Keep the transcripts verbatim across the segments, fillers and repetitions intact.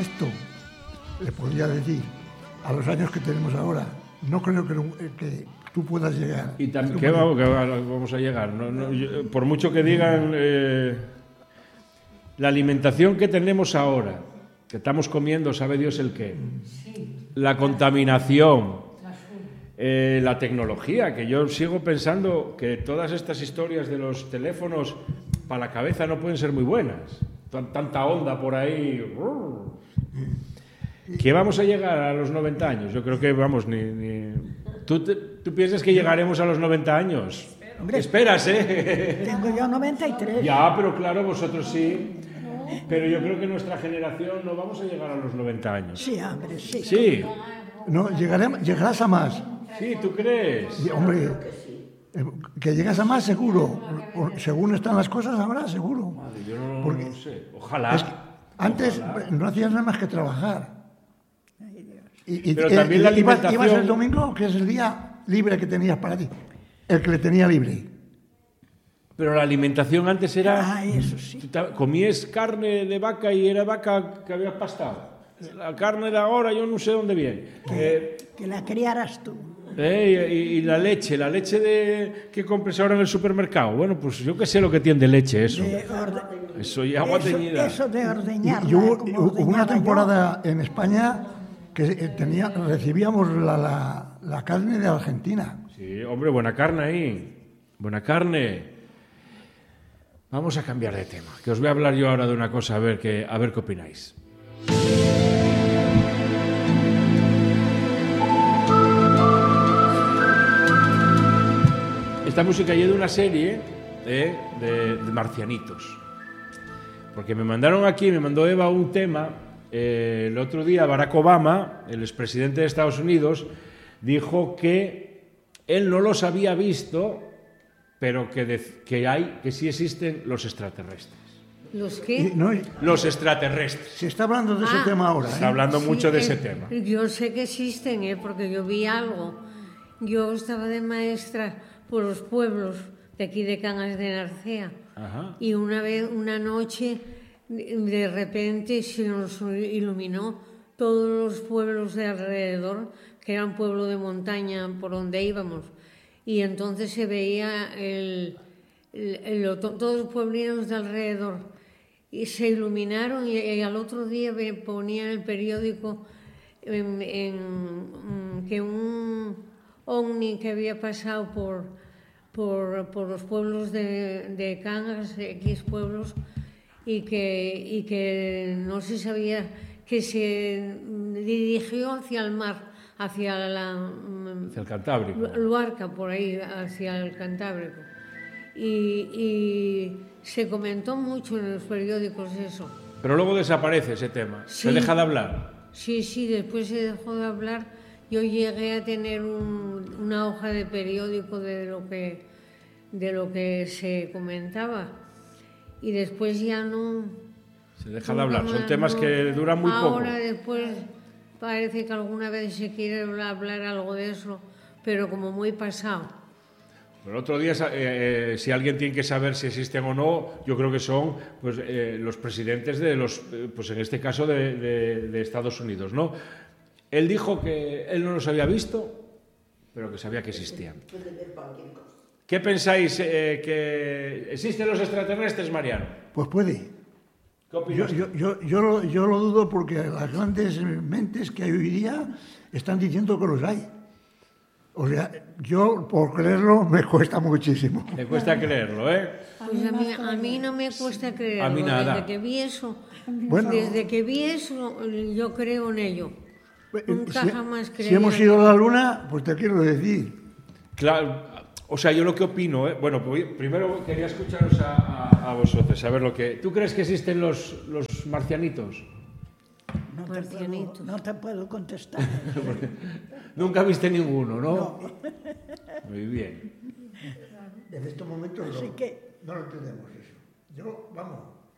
esto le podría decir, a los años que tenemos ahora, no creo que, que tú puedas llegar. ¿Y también qué vamos, que vamos a llegar? No, no, yo, por mucho que digan, eh, la alimentación que tenemos ahora, que estamos comiendo, sabe Dios el qué, sí. La contaminación, eh, la tecnología, que yo sigo pensando que todas estas historias de los teléfonos para la cabeza no pueden ser muy buenas. Tanta onda por ahí. ¿Que vamos a llegar a los noventa años? Yo creo que vamos, ni... ni... ¿Tú, te, ¿Tú piensas que llegaremos a los noventa años? Hombre, esperas, ¿eh? Tengo yo noventa y tres. Ya, pero claro, vosotros sí. Pero yo creo que nuestra generación no vamos a llegar a los noventa años. Sí, hombre, sí. Sí. No, llegaremos, llegarás a más. Sí, ¿tú crees? Sí, hombre, que llegas a más seguro. Según están las cosas, habrá seguro. Madre, yo no, Porque no sé. Ojalá. Es que antes Ojalá. no hacías nada más que trabajar. Y, y, pero también y, la alimentación... Ibas el domingo, que es el día libre que tenías para ti. El que le tenía libre. Pero la alimentación antes era... Ah, eso sí. Comías carne de vaca y era vaca que habías pastado. La carne de ahora yo no sé dónde viene. Que, eh, que la criaras tú. Eh, y, y la leche, la leche de, que compres ahora en el supermercado. Bueno, pues yo qué sé lo que tiene de leche eso. De orde... Eso y agua eso, teñida. Eso de ordeñarla. Y, y hubo, hubo una temporada yo. en España que tenía, recibíamos la, la, la carne de Argentina. Sí, hombre, buena carne ahí. Buena carne. Vamos a cambiar de tema. Que os voy a hablar yo ahora de una cosa, a ver qué, a ver qué opináis. Esta música es de una serie eh, de, de marcianitos. Porque me mandaron aquí, me mandó Eva un tema. Eh, el otro día Barack Obama, el expresidente de Estados Unidos, dijo que él no los había visto, pero que, de, que, hay, que sí existen los extraterrestres. ¿Los qué? Y, no, los extraterrestres. Se está hablando de ah, ese tema ahora. ¿eh? Se está hablando sí, mucho de eh, ese tema. Yo sé que existen, eh, porque yo vi algo. Yo estaba de maestra por los pueblos de aquí de Cangas de Narcea. Ajá. Y una vez, una noche, de repente se nos iluminó todos los pueblos de alrededor, que era un pueblo de montaña por donde íbamos. Y entonces se veía el, el, el, todos los pueblinos de alrededor. Y se iluminaron y, y al otro día ponían el periódico en, en, que un ovni que había pasado por, por, por los pueblos de, de Cangas, X pueblos, y que, y que no se sabía, que se dirigió hacia el mar, hacia, la, hacia el Cantábrico. Luarca, por ahí, hacia el Cantábrico. Y, y se comentó mucho en los periódicos eso. Pero luego desaparece ese tema, sí, se deja de hablar. Sí, sí, después se dejó de hablar. Yo llegué a tener un, una hoja de periódico de lo que, de lo que se comentaba y después ya no... Se deja de hablar, son temas no, que duran muy ahora poco. Ahora después parece que alguna vez se quiere hablar algo de eso, pero como muy pasado. El otro día, eh, si alguien tiene que saber si existen o no, yo creo que son pues, eh, los presidentes de los, pues en este caso de, de, de Estados Unidos, ¿no? Él dijo que él no los había visto, pero que sabía que existían. ¿Qué pensáis? Eh, ¿Que existen los extraterrestres, Mariano? Pues puede. ¿Qué opinas? Yo, yo, yo, yo, lo, yo lo dudo porque las grandes mentes que hay hoy día están diciendo que los hay. O sea, yo por creerlo me cuesta muchísimo. Me cuesta creerlo, ¿eh? Pues a mí, a mí no me cuesta creerlo. A mí nada. Desde que vi eso, bueno, desde que vi eso, yo creo en ello. Nunca si, jamás creí. Si hemos ido a la luna, pues te quiero decir. Claro, o sea, yo lo que opino, ¿eh? Bueno, pues primero quería escucharos a, a, a vosotros, a ver lo que... ¿Tú crees que existen los, los marcianitos? No te, puedo, no te puedo contestar. Nunca viste ninguno, ¿no? No. Muy bien. En estos momentos Así no, que... no lo entendemos eso. Yo, vamos...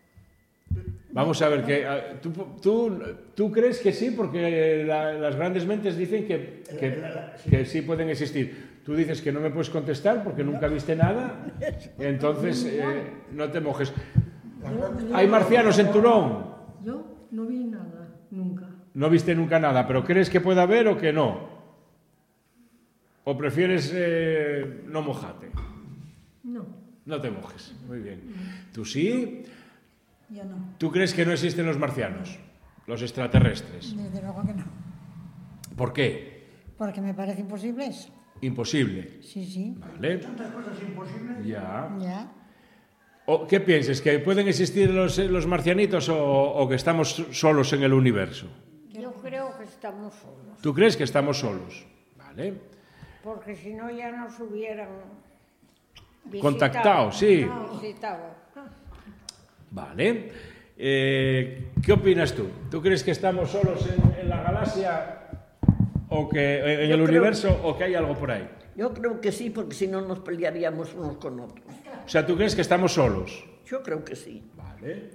Vamos a ver, que, ¿tú, tú, ¿tú crees que sí? Porque la, las grandes mentes dicen que, que, que sí pueden existir. Tú dices que no me puedes contestar porque nunca viste nada, entonces eh, no te mojes. ¿Hay marcianos en Turón? Yo no vi nada. nunca. No viste nunca nada, pero ¿crees que puede haber o que no? ¿O prefieres eh, no mojarte? No. No te mojes, muy bien. ¿Tú sí? Yo no. ¿Tú crees que no existen los marcianos? Los extraterrestres. Desde luego que no. ¿Por qué? Porque me parece imposible eso. Imposible. Sí, sí. ¿Vale? Tantas cosas imposibles. Ya. Ya. ¿O qué piensas? ¿Que pueden existir los, los marcianitos o, o que estamos solos en el universo? Yo creo que estamos solos. ¿Tú crees que estamos solos? ¿Vale? Porque si no ya nos hubieran visitado. Contactado, sí. Visitado. Vale. Eh, ¿Qué opinas tú? ¿Tú crees que estamos solos en, en la galaxia o que en el Yo creo- universo o que hay algo por ahí? Yo creo que sí, porque si no nos pelearíamos unos con otros. O sea, ¿tú crees que estamos solos? Yo creo que sí. Vale.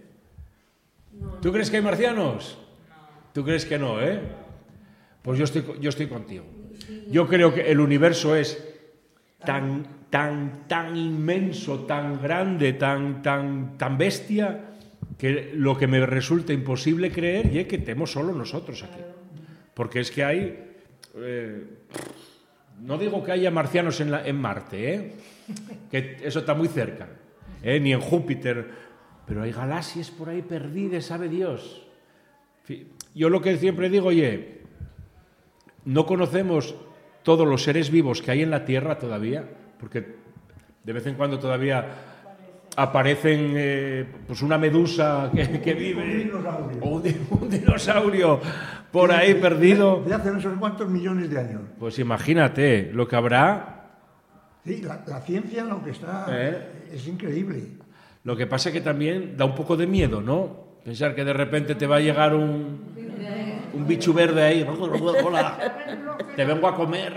¿Tú crees que hay marcianos? ¿Tú crees que no, eh? Pues yo estoy, yo estoy contigo. Yo creo que el universo es tan, tan, tan inmenso, tan grande, tan, tan, tan bestia, que lo que me resulta imposible creer es que estemos solo nosotros aquí. Porque es que hay... eh, no digo que haya marcianos en, la, en Marte, ¿eh? Que eso está muy cerca, ¿eh? Ni en Júpiter, pero hay galaxias por ahí perdidas, sabe Dios. Yo lo que siempre digo, oye, no conocemos todos los seres vivos que hay en la Tierra todavía, porque de vez en cuando todavía aparecen eh, pues una medusa que, que vive, o un, un dinosaurio por ahí perdido. De hace no sé cuántos millones de años. Pues imagínate lo que habrá. Sí, la, la ciencia lo que está ¿Eh? es increíble. Lo que pasa es que también da un poco de miedo, ¿no? Pensar que de repente te va a llegar un, un bicho verde ahí. Hola, te vengo a comer.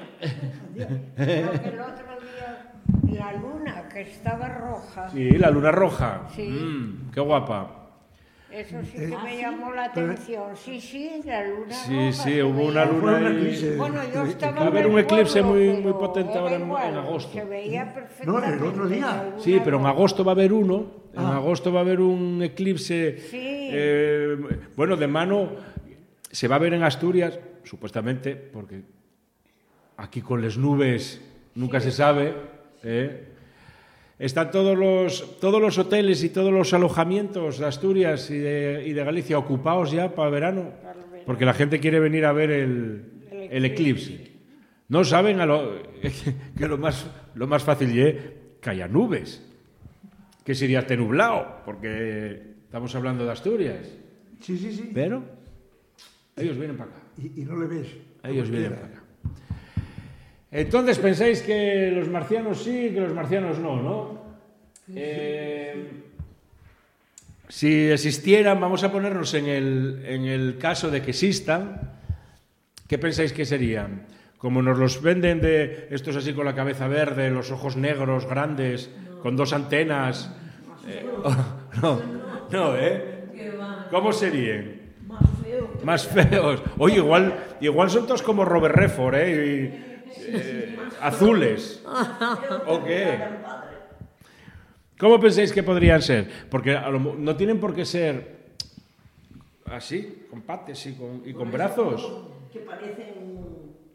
El otro día, la luna, que estaba roja, Sí, la luna roja. Sí. Mm, qué guapa. eso sí que me llamó la atención. Sí, sí, la luna Sí, roja. sí, se hubo veía. una Fue luna un ahí. eclipse. Bueno, yo estaba Va a haber en un el eclipse pueblo, muy- pero muy potente era ahora en- igual, en agosto. Se veía No, perfectamente. el otro día. la luna Sí, pero en roja. agosto va a haber uno. En Ah. agosto va a haber un eclipse. Sí. eh, bueno, de mano. Se va a ver en Asturias, supuestamente, porque aquí con las nubes nunca se sabe. ¿eh? Están todos los, todos los hoteles y todos los alojamientos de Asturias y de, y de Galicia ocupados ya para verano, porque la gente quiere venir a ver el, el eclipse. No saben a lo, que lo más, lo más fácil es que haya nubes, que sería esté nublado, porque estamos hablando de Asturias. Sí, sí, sí. Pero ellos vienen para acá. Y, y no le ves. Ellos como vienen quiera. para acá. Entonces pensáis que los marcianos sí, que los marcianos no, ¿no? Eh, si existieran, vamos a ponernos en el, en el caso de que existan, ¿qué pensáis que serían? Como nos los venden de estos así con la cabeza verde, los ojos negros, grandes, con dos antenas. Eh, no, no, ¿eh? ¿Cómo serían? Más feos. Oye, igual, igual son todos como Robert Redford, ¿eh? Y, eh, azules. ¿O qué? ¿Cómo pensáis que podrían ser? Porque a lo mo- no tienen por qué ser así, con patas y con, y con brazos. Que parecen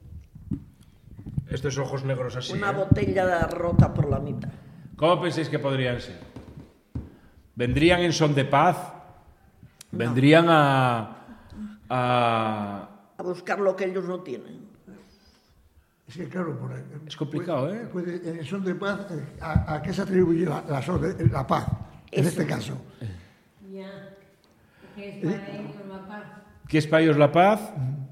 Estos ojos negros así. una ¿eh? botella rota por la mitad. ¿Cómo pensáis que podrían ser? ¿Vendrían en son de paz? ¿Vendrían a... a... A buscar lo que ellos no tienen. Es que claro, por ahí, Es complicado, puede- ¿eh? puede- en son de paz, eh, ¿a, a qué se atribuye la, la, son de- la paz? En Eso. este caso. Ya. Que es para ellos la paz. ¿Qué es para ellos la paz?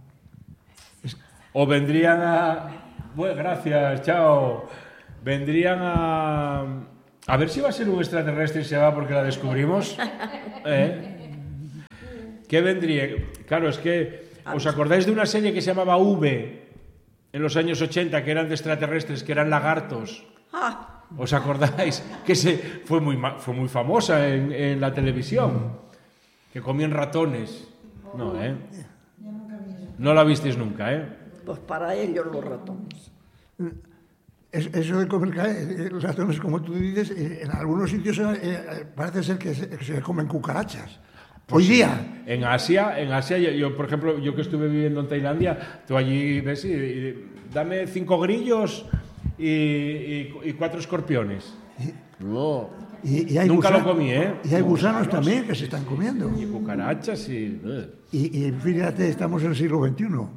¿O vendrían a... Bueno, gracias, chao. Vendrían a... A ver si va a ser un extraterrestre y se va porque la descubrimos. ¿Eh? ¿Qué vendría? Claro, es que... ¿Os acordáis de una serie que se llamaba V en los años ochenta, que eran de extraterrestres, que eran lagartos? Ah, ¿Os acordáis? Que se, fue, muy, ma- fue muy famosa en, en la televisión. Que comían ratones. No, ¿eh? No la visteis nunca, ¿eh? pues para ellos los ratones. Es- eso de comer ca- eh, los ratones, como tú dices, eh, en algunos sitios eh, eh, parece ser que se, que se comen cucarachas. Hoy día. En Asia, en Asia yo, yo, por ejemplo, yo que estuve viviendo en Tailandia, tú allí ves y, y dame cinco grillos y, y, y cuatro escorpiones. No. Y, y hay Nunca gusanos, lo comí, ¿eh? Y hay gusanos también que se están comiendo. Y cucarachas y... Y, y fíjate, estamos en el siglo veintiuno.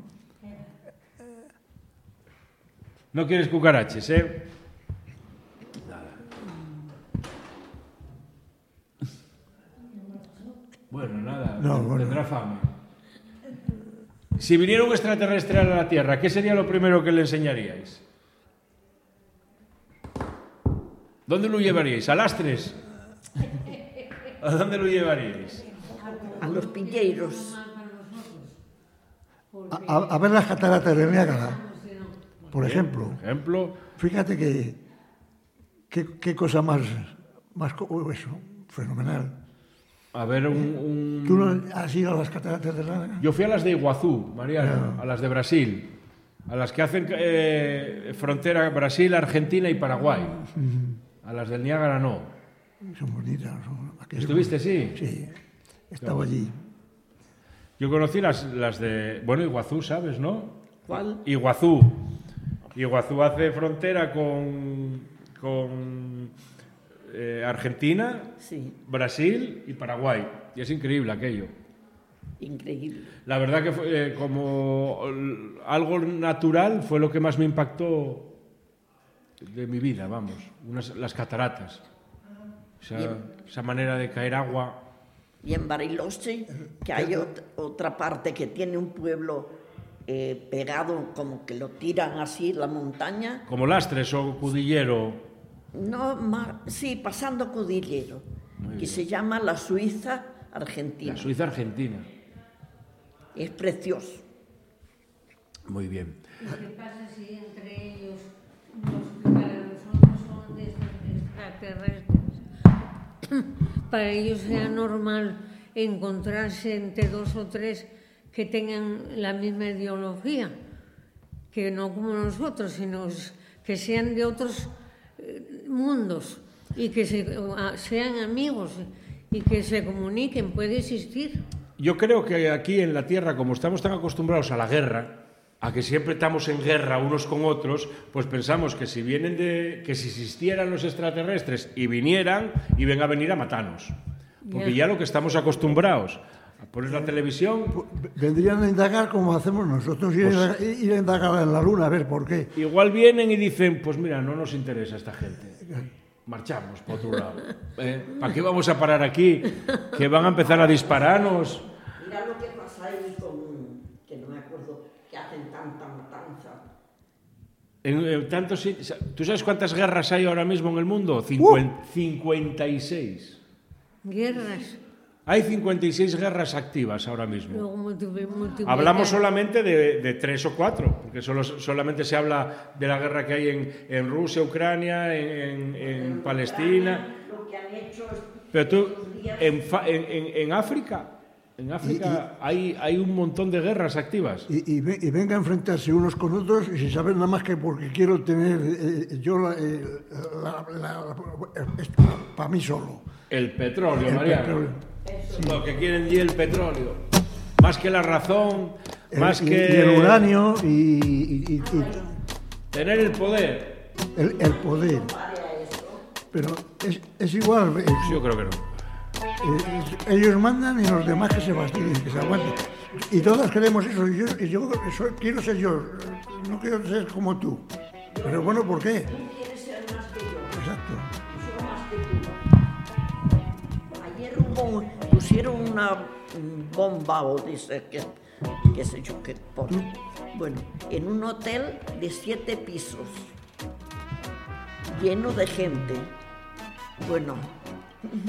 No quieres cucarachas, ¿eh? Nada. Bueno, nada, No, bueno. tendrá fame. Si viniera un extraterrestre a la Tierra, ¿qué sería lo primero que le enseñaríais? ¿Dónde lo llevaríais? ¿A Lastres? ¿A dónde lo llevaríais? A los pilleros. A, a, a ver las cataratas del Niágara, por ejemplo. Por ejemplo, Fíjate que qué, qué cosa más, más co- eso, fenomenal. a ver un... un- ¿Tú no has ido a las cataratas del Niágara? Yo fui a las de Iguazú, Mariano, Ya. a las de Brasil, a las que hacen eh, frontera Brasil, Argentina y Paraguay. A las del Niágara no. Son bonitas. Son aquello- ¿Estuviste, sí? Sí, estaba allí. Yo conocí las, las de... Bueno, Iguazú, ¿sabes, no? ¿Cuál? Iguazú. Iguazú hace frontera con, con eh, Argentina, Sí, Brasil y Paraguay. Y es increíble aquello. increíble. La verdad que fue, eh, como l- algo natural fue lo que más me impactó de mi vida, vamos. Unas, las cataratas. Esa, esa manera de caer agua. Y en Bariloche, que hay ot- otra parte que tiene un pueblo eh, pegado, como que lo tiran así, la montaña. Como Lastres o Cudillero. No, ma- sí, pasando Cudillero, que se llama la Suiza Argentina. La Suiza Argentina. Es precioso. Muy bien. ¿Qué pasa si entre ellos, los que para nosotros son de extraterrestres, para ellos sea normal encontrarse entre dos o tres que tengan la misma ideología, que no como nosotros, sino que sean de otros eh, mundos y que se, a- sean amigos y que se comuniquen? Puede existir. Yo creo que aquí en la Tierra, como estamos tan acostumbrados a la guerra, a que siempre estamos en guerra unos con otros, pues pensamos que si vienen de, que si existieran los extraterrestres y vinieran, iban a venir a matarnos. Porque ya lo que estamos acostumbrados a poner la televisión, Vendrían a indagar como hacemos nosotros, ir, a, ir a indagar en la luna, a ver por qué. igual vienen y dicen, pues mira, no nos interesa esta gente. Marchamos por otro lado. ¿Eh? ¿Para qué vamos a parar aquí? Que van a empezar a dispararnos. Mira lo que pasa ahí con, que no me acuerdo, que hacen tanta matanza. En, en tantos sit- ¿Tú sabes cuántas guerras hay ahora mismo en el mundo? Cincuen- cincuenta y seis. Guerras. Hay cincuenta y seis guerras activas ahora mismo. Luego multipli- multiplicar. Hablamos solamente de, de tres o cuatro, porque solo, solamente se habla de la guerra que hay en, en Rusia, Ucrania, en, en- en Palestina. Lo que han hecho es Pero tú, en, fa- en, en- en África, en África hay, hay un montón de guerras activas. Y, y, ve- y venga a enfrentarse unos con otros y sin saber nada más que porque quiero tener eh, yo la, eh, la- la- para mí solo. El petróleo, El Mariano. petróleo. Lo que quieren y el petróleo. Más que la razón, El- más y, que y el uranio y, y- y- y tener el poder. el, el poder. Pero es, es igual, eh, Yo creo que no. eh, ellos mandan y los demás que se fastidien, que se aguanten. Y todos queremos eso. Y yo, y yo soy- quiero ser yo, no quiero ser como tú. Pero bueno, ¿por qué? quieres ser más que yo, Exacto. yo más que tú. Ayer hubo, pusieron una mm, bomba o dice que, qué sé yo qué pone. Bueno, en un hotel de siete pisos, lleno de gente. Bueno,